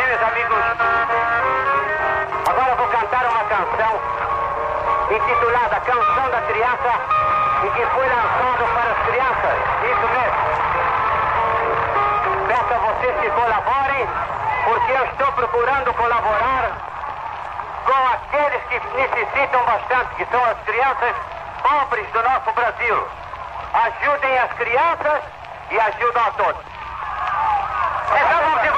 meus amigos, agora vou cantar uma canção intitulada Canção da Criança e que foi lançada para as crianças. Isso mesmo. Peço a vocês que colaborem, porque eu estou procurando colaborar com aqueles que necessitam bastante, que são as crianças pobres do nosso Brasil. Ajudem as crianças e ajudam a todos. Então vamos